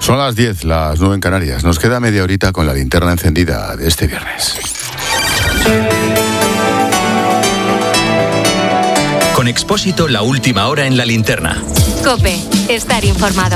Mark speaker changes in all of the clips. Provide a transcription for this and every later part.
Speaker 1: Son las 10, las 9 en Canarias. Nos queda media horita con la linterna encendida de este viernes.
Speaker 2: Con Expósito, la última hora en la linterna.
Speaker 3: COPE, estar informado.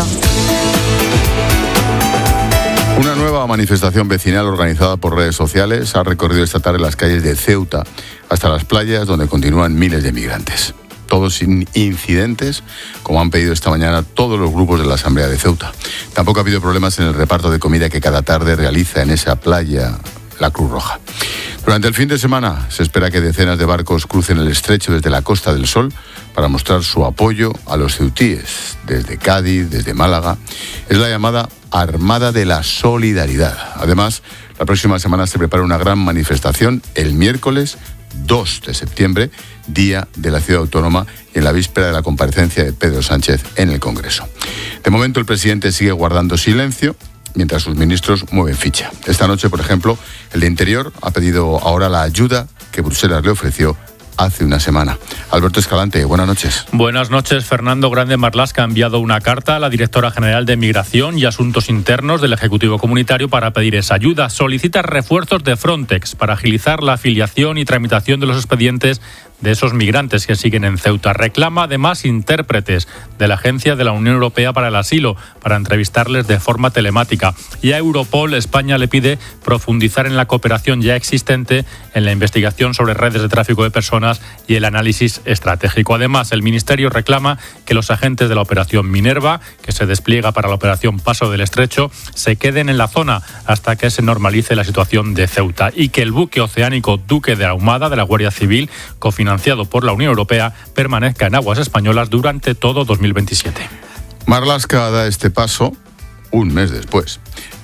Speaker 1: Una nueva manifestación vecinal organizada por redes sociales ha recorrido esta tarde las calles de Ceuta hasta las playas donde continúan miles de migrantes. Todos sin incidentes, como han pedido esta mañana todos los grupos de la Asamblea de Ceuta. Tampoco ha habido problemas en el reparto de comida que cada tarde realiza en esa playa la Cruz Roja. Durante el fin de semana se espera que decenas de barcos crucen el estrecho desde la Costa del Sol para mostrar su apoyo a los ceutíes, desde Cádiz, desde Málaga. Es la llamada Armada de la Solidaridad. Además, la próxima semana se prepara una gran manifestación el miércoles 2 de septiembre, Día de la Ciudad Autónoma, y en la víspera de la comparecencia de Pedro Sánchez en el Congreso. De momento, el presidente sigue guardando silencio, mientras sus ministros mueven ficha. Esta noche, por ejemplo, el de Interior ha pedido ahora la ayuda que Bruselas le ofreció hace una semana. Alberto Escalante, buenas noches.
Speaker 4: Buenas noches. Fernando Grande Marlaska ha enviado una carta a la directora general de Migración y Asuntos Internos del Ejecutivo Comunitario para pedir esa ayuda. Solicita refuerzos de Frontex para agilizar la afiliación y tramitación de los expedientes de esos migrantes que siguen en Ceuta. Reclama además intérpretes de la Agencia de la Unión Europea para el Asilo para entrevistarles de forma telemática. Y a Europol, España le pide profundizar en la cooperación ya existente en la investigación sobre redes de tráfico de personas y el análisis estratégico. Además, el Ministerio reclama que los agentes de la Operación Minerva, que se despliega para la Operación Paso del Estrecho, se queden en la zona hasta que se normalice la situación de Ceuta y que el buque oceánico Duque de Ahumada de la Guardia Civil, cofinanciado por la Unión Europea, permanezca en aguas españolas durante todo 2027.
Speaker 1: Marlaska da este paso un mes después,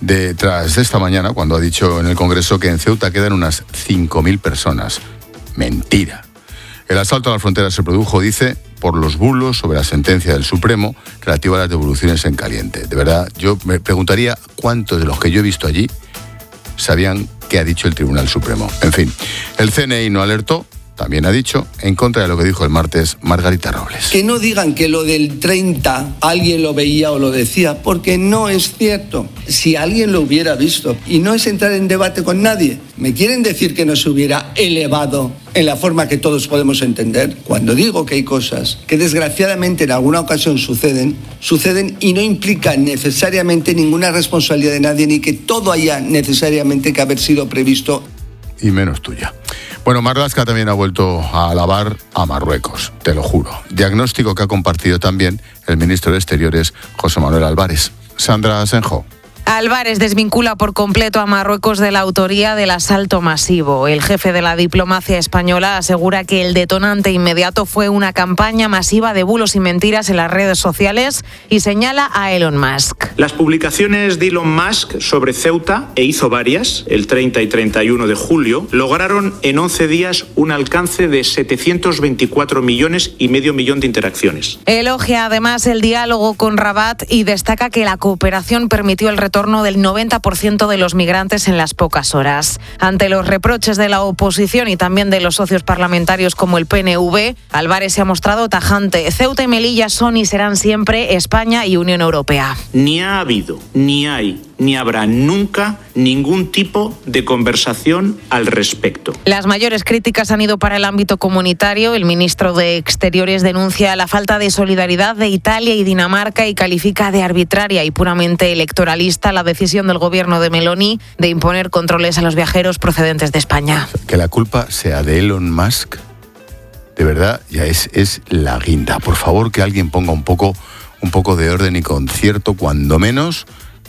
Speaker 1: tras esta mañana, cuando ha dicho en el Congreso que en Ceuta quedan unas 5.000 personas. Mentira. El asalto a la frontera se produjo, dice, por los bulos sobre la sentencia del Supremo relativa a las devoluciones en caliente. De verdad, yo me preguntaría cuántos de los que yo he visto allí sabían qué ha dicho el Tribunal Supremo. En fin, el CNI no alertó, también ha dicho, en contra de lo que dijo el martes Margarita Robles.
Speaker 5: Que no digan que lo del 30 alguien lo veía o lo decía, porque no es cierto. Si alguien lo hubiera visto, y no es entrar en debate con nadie, ¿me quieren decir que no se hubiera elevado en la forma que todos podemos entender? Cuando digo que hay cosas que desgraciadamente en alguna ocasión suceden y no implican necesariamente ninguna responsabilidad de nadie, ni que todo haya necesariamente que haber sido previsto.
Speaker 1: Y menos tuya. Bueno, Marlaska también ha vuelto a alabar a Marruecos, te lo juro. Diagnóstico que ha compartido también el ministro de Exteriores, José Manuel Álvarez. Sandra Asenjo.
Speaker 6: Álvarez desvincula por completo a Marruecos de la autoría del asalto masivo. El jefe de la diplomacia española asegura que el detonante inmediato fue una campaña masiva de bulos y mentiras en las redes sociales y señala a Elon Musk.
Speaker 7: Las publicaciones de Elon Musk sobre Ceuta, e hizo varias, el 30 y 31 de julio, lograron en 11 días un alcance de 724 millones y medio millón de interacciones.
Speaker 6: Elogia además el diálogo con Rabat y destaca que la cooperación permitió el retorno del 90% de los migrantes en las pocas horas. Ante los reproches de la oposición y también de los socios parlamentarios como el PNV, Álvarez se ha mostrado tajante. Ceuta y Melilla son y serán siempre España y Unión Europea.
Speaker 7: Ni ha habido, ni hay, ni habrá nunca ningún tipo de conversación al respecto.
Speaker 6: Las mayores críticas han ido para el ámbito comunitario. El ministro de Exteriores denuncia la falta de solidaridad de Italia y Dinamarca y califica de arbitraria y puramente electoralista la decisión del gobierno de Meloni de imponer controles a los viajeros procedentes de España.
Speaker 1: Que la culpa sea de Elon Musk, de verdad, ya es la guinda. Por favor, que alguien ponga un poco de orden y concierto, cuando menos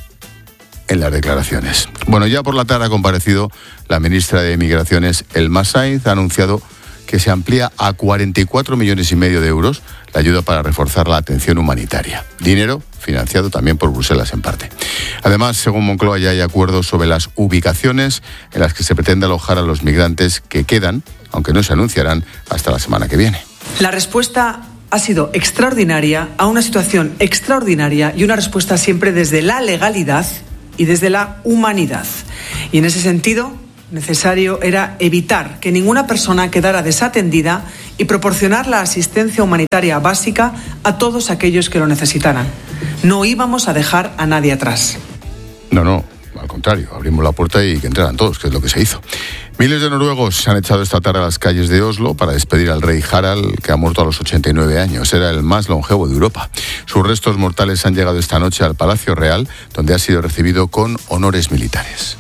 Speaker 1: en las declaraciones. Bueno, ya por la tarde ha comparecido la ministra de Migraciones, Elma Sainz, ha anunciado que se amplía a 44,5 millones de euros la ayuda para reforzar la atención humanitaria. Dinero financiado también por Bruselas en parte. Además, según Moncloa, ya hay acuerdos sobre las ubicaciones en las que se pretende alojar a los migrantes que quedan, aunque no se anunciarán hasta la semana que viene.
Speaker 8: La respuesta ha sido extraordinaria a una situación extraordinaria y una respuesta siempre desde la legalidad y desde la humanidad. Y en ese sentido, necesario era evitar que ninguna persona quedara desatendida y proporcionar la asistencia humanitaria básica a todos aquellos que lo necesitaran. No íbamos a dejar a nadie atrás.
Speaker 1: No, al contrario, abrimos la puerta y que entraran todos, que es lo que se hizo. Miles de noruegos se han echado esta tarde a las calles de Oslo para despedir al rey Harald, que ha muerto a los 89 años. Era el más longevo de Europa. Sus restos mortales han llegado esta noche al Palacio Real, donde ha sido recibido con honores militares.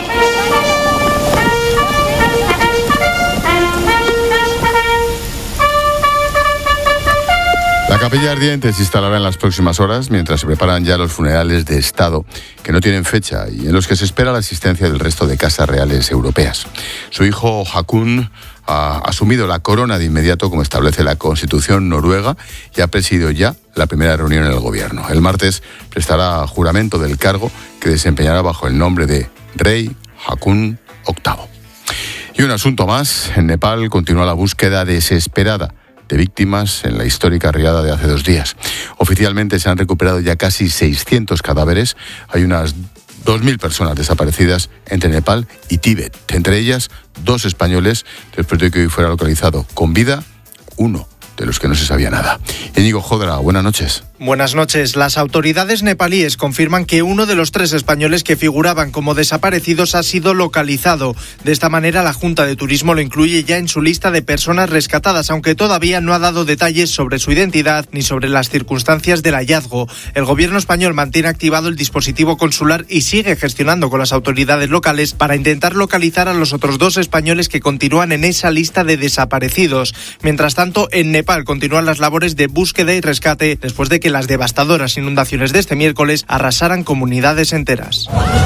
Speaker 1: La capilla ardiente se instalará en las próximas horas, mientras se preparan ya los funerales de Estado, que no tienen fecha y en los que se espera la asistencia del resto de casas reales europeas. Su hijo Haakon ha asumido la corona de inmediato, como establece la Constitución noruega, y ha presidido ya la primera reunión en el gobierno. El martes prestará juramento del cargo, que desempeñará bajo el nombre de Rey Haakon VIII. Y un asunto más: en Nepal continúa la búsqueda desesperada de víctimas en la histórica riada de hace 2 días. Oficialmente se han recuperado ya casi 600 cadáveres. Hay unas 2.000 personas desaparecidas entre Nepal y Tíbet. Entre ellas, 2 españoles, después de que hoy fuera localizado con vida uno de los que no se sabía nada. Íñigo Jodra, buenas noches.
Speaker 9: Buenas noches. Las autoridades nepalíes confirman que uno de los 3 españoles que figuraban como desaparecidos ha sido localizado. De esta manera, la Junta de Turismo lo incluye ya en su lista de personas rescatadas, aunque todavía no ha dado detalles sobre su identidad ni sobre las circunstancias del hallazgo. El gobierno español mantiene activado el dispositivo consular y sigue gestionando con las autoridades locales para intentar localizar a los otros 2 españoles que continúan en esa lista de desaparecidos. Mientras tanto, en Nepal continúan las labores de búsqueda y rescate después de que las devastadoras inundaciones de este miércoles arrasaran comunidades enteras.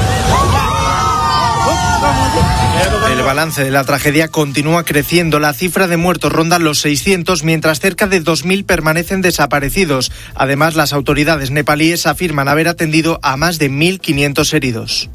Speaker 9: El balance de la tragedia continúa creciendo. La cifra de muertos ronda los 600, mientras cerca de 2.000 permanecen desaparecidos. Además, las autoridades nepalíes afirman haber atendido a más de 1.500 heridos.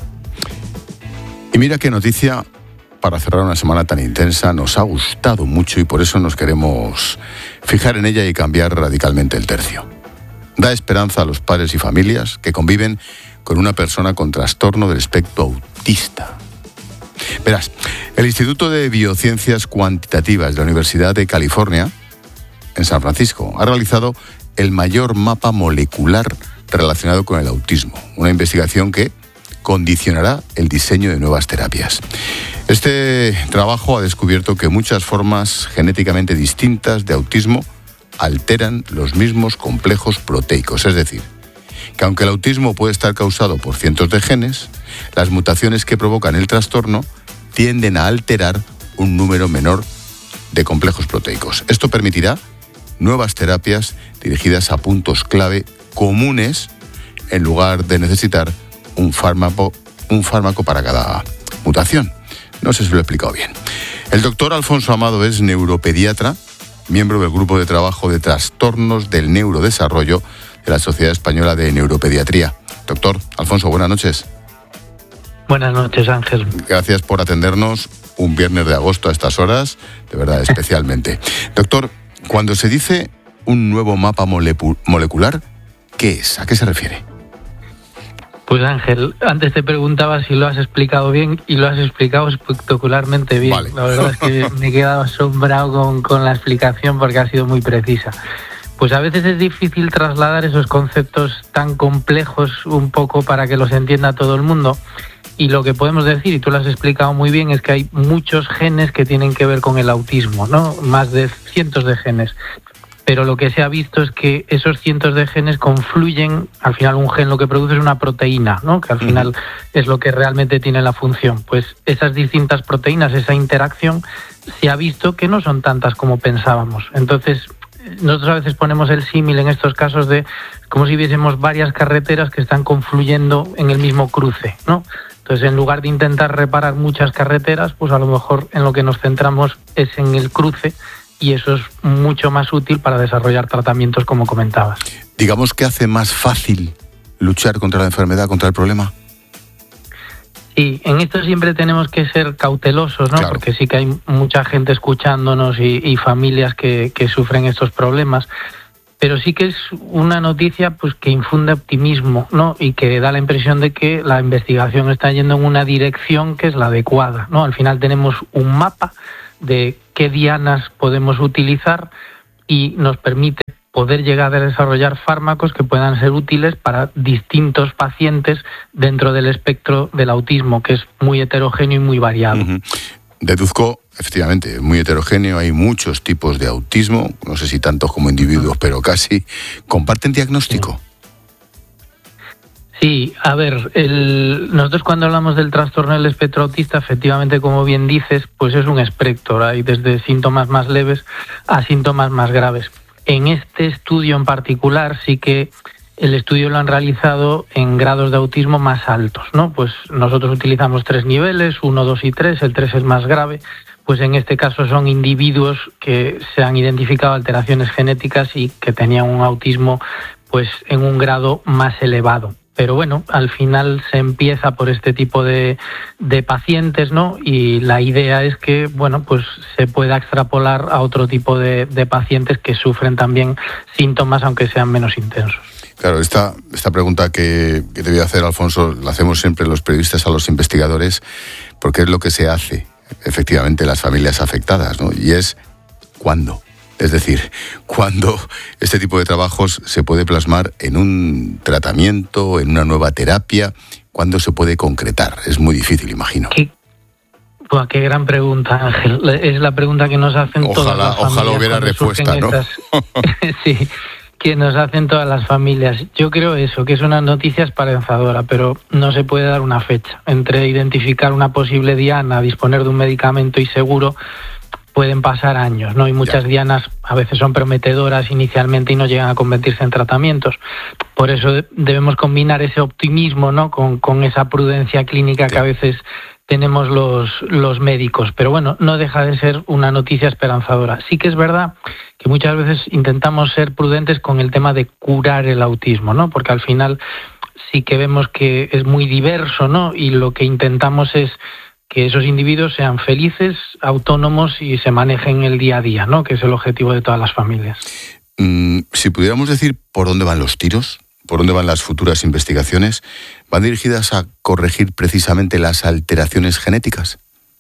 Speaker 1: Y mira qué noticia para cerrar una semana tan intensa. Nos ha gustado mucho y por eso nos queremos fijar en ella y cambiar radicalmente el tercio. Da esperanza a los padres y familias que conviven con una persona con trastorno del espectro autista. Verás, el Instituto de Biociencias Cuantitativas de la Universidad de California, en San Francisco, ha realizado el mayor mapa molecular relacionado con el autismo, una investigación que condicionará el diseño de nuevas terapias. Este trabajo ha descubierto que muchas formas genéticamente distintas de autismo alteran los mismos complejos proteicos, es decir, que aunque el autismo puede estar causado por cientos de genes, las mutaciones que provocan el trastorno tienden a alterar un número menor de complejos proteicos. Esto permitirá nuevas terapias dirigidas a puntos clave comunes en lugar de necesitar un fármaco para cada mutación. No sé si lo he explicado bien. El doctor Alfonso Amado es neuropediatra, miembro del Grupo de Trabajo de Trastornos del Neurodesarrollo de la Sociedad Española de Neuropediatría. Doctor Alfonso, buenas noches.
Speaker 10: Buenas noches, Ángel.
Speaker 1: Gracias por atendernos un viernes de agosto a estas horas, de verdad, especialmente. Doctor, cuando se dice un nuevo mapa molecular, ¿qué es? ¿A qué se refiere?
Speaker 10: Pues Ángel, antes te preguntaba si lo has explicado bien y lo has explicado espectacularmente bien. Vale. La verdad es que me he quedado asombrado con la explicación porque ha sido muy precisa. Pues a veces es difícil trasladar esos conceptos tan complejos un poco para que los entienda todo el mundo. Y lo que podemos decir, y tú lo has explicado muy bien, es que hay muchos genes que tienen que ver con el autismo, ¿no? Más de cientos de genes. Pero lo que se ha visto es que esos cientos de genes confluyen, al final un gen lo que produce es una proteína, ¿no? Que al final es lo que realmente tiene la función. Pues esas distintas proteínas, esa interacción, se ha visto que no son tantas como pensábamos. Entonces, nosotros a veces ponemos el símil en estos casos de como si viésemos varias carreteras que están confluyendo en el mismo cruce, ¿no? Entonces, en lugar de intentar reparar muchas carreteras, pues a lo mejor en lo que nos centramos es en el cruce. Y eso es mucho más útil para desarrollar tratamientos, como comentabas.
Speaker 1: Digamos que hace más fácil luchar contra la enfermedad, contra el problema.
Speaker 10: Sí, en esto siempre tenemos que ser cautelosos, ¿no? Claro. Porque sí que hay mucha gente escuchándonos y familias que sufren estos problemas. Pero sí que es una noticia pues que infunde optimismo, ¿no? Y que da la impresión de que la investigación está yendo en una dirección que es la adecuada, ¿no? Al final tenemos un mapa de qué dianas podemos utilizar y nos permite poder llegar a desarrollar fármacos que puedan ser útiles para distintos pacientes dentro del espectro del autismo, que es muy heterogéneo y muy variado.
Speaker 1: Deduzco, efectivamente, muy heterogéneo, hay muchos tipos de autismo, no sé si tantos como individuos, pero casi. ¿Comparten diagnóstico?
Speaker 10: Sí, a ver, nosotros cuando hablamos del trastorno del espectro autista, efectivamente, como bien dices, pues es un espectro, hay desde síntomas más leves a síntomas más graves. En este estudio en particular sí que el estudio lo han realizado en grados de autismo más altos, ¿no? Pues nosotros utilizamos 3 niveles, 1, 2 y 3, el 3 es más grave, pues en este caso son individuos que se han identificado alteraciones genéticas y que tenían un autismo pues en un grado más elevado. Pero bueno, al final se empieza por este tipo de pacientes, ¿no? Y la idea es que, bueno, pues se pueda extrapolar a otro tipo de pacientes que sufren también síntomas, aunque sean menos intensos.
Speaker 1: Claro, esta pregunta que te voy a hacer, Alfonso, la hacemos siempre los periodistas a los investigadores, porque es lo que se hace, efectivamente, las familias afectadas, ¿no? Y es ¿cuándo? Es decir, ¿cuándo este tipo de trabajos se puede plasmar en un tratamiento, en una nueva terapia? ¿Cuándo se puede concretar? Es muy difícil, imagino.
Speaker 10: Qué gran pregunta, Ángel. Es la pregunta que nos hacen todas las familias. Ojalá
Speaker 1: hubiera respuesta, ¿no?
Speaker 10: Sí, que nos hacen todas las familias. Yo creo eso, que es una noticia esperanzadora, pero no se puede dar una fecha. Entre identificar una posible diana, disponer de un medicamento y seguro, pueden pasar años, ¿no? Y muchas dianas a veces son prometedoras inicialmente y no llegan a convertirse en tratamientos. Por eso debemos combinar ese optimismo, ¿no? con esa prudencia clínica que a veces tenemos los médicos. Pero bueno, no deja de ser una noticia esperanzadora. Sí que es verdad que muchas veces intentamos ser prudentes con el tema de curar el autismo, ¿no? Porque al final sí que vemos que es muy diverso, ¿no? Y lo que intentamos es que esos individuos sean felices, autónomos y se manejen el día a día, ¿no? Que es el objetivo de todas las familias.
Speaker 1: Si pudiéramos decir por dónde van los tiros, por dónde van las futuras investigaciones, ¿van dirigidas a corregir precisamente las alteraciones genéticas?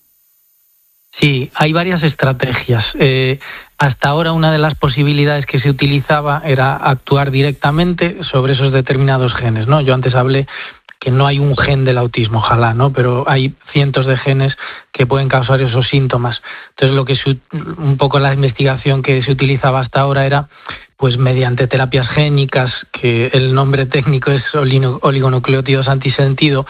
Speaker 10: Sí, hay varias estrategias. Hasta ahora una de las posibilidades que se utilizaba era actuar directamente sobre esos determinados genes, ¿no? Yo antes hablé que no hay un gen del autismo, ojalá, ¿no? Pero hay cientos de genes que pueden causar esos síntomas. Entonces, un poco la investigación que se utilizaba hasta ahora era, pues, mediante terapias génicas, que el nombre técnico es oligonucleótidos antisentido,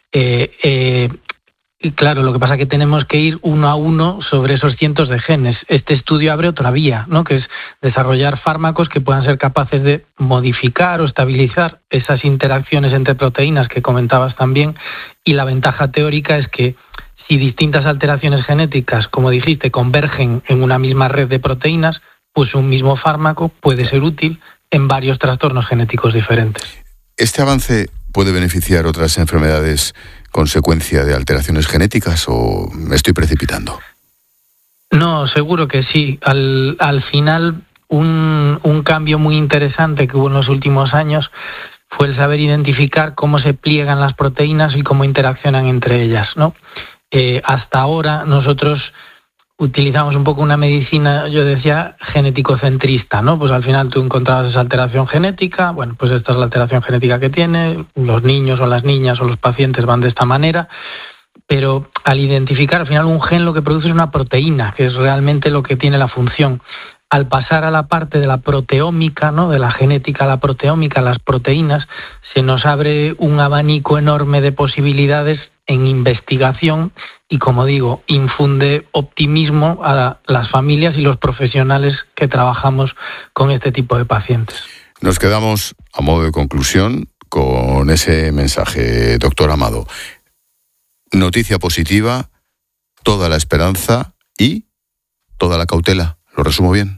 Speaker 10: y claro, lo que pasa es que tenemos que ir uno a uno sobre esos cientos de genes. Este estudio abre otra vía, ¿no? Que es desarrollar fármacos que puedan ser capaces de modificar o estabilizar esas interacciones entre proteínas que comentabas también. Y la ventaja teórica es que si distintas alteraciones genéticas, como dijiste, convergen en una misma red de proteínas, pues un mismo fármaco puede ser útil en varios trastornos genéticos diferentes.
Speaker 1: ¿Este avance puede beneficiar otras enfermedades consecuencia de alteraciones genéticas o me estoy precipitando?
Speaker 10: No, seguro que sí. Al final, un cambio muy interesante que hubo en los últimos años fue el saber identificar cómo se pliegan las proteínas y cómo interaccionan entre ellas, ¿no? Hasta ahora nosotros utilizamos un poco una medicina, yo decía, genético-centrista, ¿no? Pues al final tú encontrabas esa alteración genética, bueno, pues esta es la alteración genética que tiene, los niños o las niñas o los pacientes van de esta manera, pero al identificar al final un gen lo que produce es una proteína, que es realmente lo que tiene la función. Al pasar a la parte de la proteómica, ¿no? De la genética a la proteómica, las proteínas, se nos abre un abanico enorme de posibilidades en investigación y, como digo, infunde optimismo a las familias y los profesionales que trabajamos con este tipo de pacientes.
Speaker 1: Nos quedamos, a modo de conclusión, con ese mensaje, doctor Amado. Noticia positiva, toda la esperanza y toda la cautela. ¿Lo resumo bien?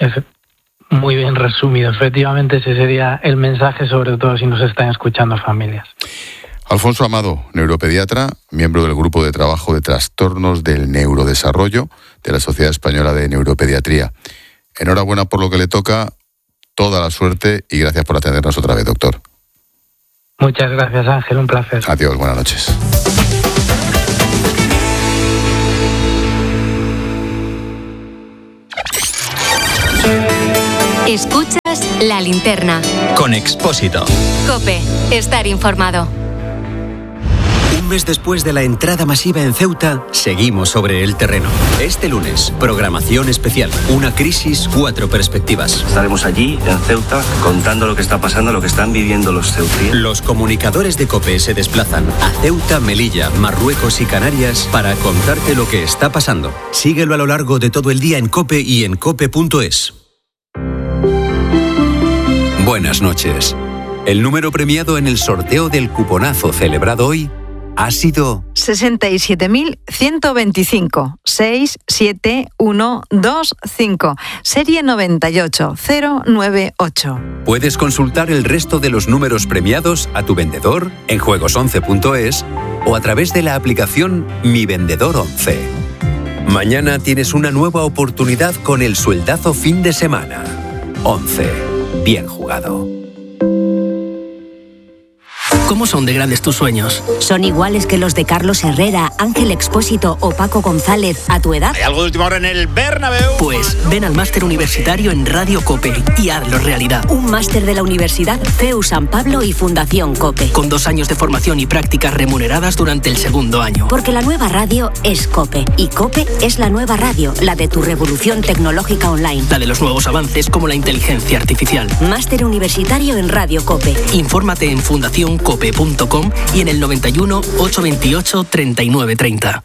Speaker 10: Muy bien resumido. Efectivamente, ese sería el mensaje, sobre todo si nos están escuchando familias.
Speaker 1: Alfonso Amado, neuropediatra, miembro del Grupo de Trabajo de Trastornos del Neurodesarrollo de la Sociedad Española de Neuropediatría. Enhorabuena por lo que le toca, toda la suerte y gracias por atendernos otra vez, doctor.
Speaker 10: Muchas gracias, Ángel, un placer.
Speaker 1: Adiós, buenas noches.
Speaker 3: Escuchas La Linterna.
Speaker 2: Con Expósito.
Speaker 3: COPE. Estar informado.
Speaker 11: Un mes después de la entrada masiva en Ceuta, seguimos sobre el terreno. Este lunes, programación especial. Una crisis, 4 perspectivas.
Speaker 12: Estaremos allí, en Ceuta, contando lo que está pasando, lo que están viviendo los ceutíes.
Speaker 11: Los comunicadores de COPE se desplazan a Ceuta, Melilla, Marruecos y Canarias para contarte lo que está pasando. Síguelo a lo largo de todo el día en COPE y en cope.es. Buenas noches. El número premiado en el sorteo del cuponazo celebrado hoy ha sido
Speaker 13: 67.125 67125, serie 98098.
Speaker 11: Puedes consultar el resto de los números premiados a tu vendedor en juegos11.es o a través de la aplicación Mi Vendedor 11. Mañana tienes una nueva oportunidad con el sueldazo fin de semana. 11. Bien jugado.
Speaker 14: ¿Cómo son de grandes tus sueños?
Speaker 15: ¿Son iguales que los de Carlos Herrera, Ángel Expósito o Paco González a tu edad?
Speaker 16: ¿Hay algo de última hora en el Bernabéu?
Speaker 14: Pues ven al máster universitario en Radio COPE y hazlo realidad.
Speaker 15: Un máster de la Universidad CEU San Pablo y Fundación COPE.
Speaker 14: Con 2 años de formación y prácticas remuneradas durante el 2º año.
Speaker 15: Porque la nueva radio es COPE. Y COPE es la nueva radio, la de tu revolución tecnológica online.
Speaker 14: La de los nuevos avances como la inteligencia artificial.
Speaker 15: Máster universitario en Radio COPE.
Speaker 14: Infórmate en fundacioncope.com y en el 91 828 3930.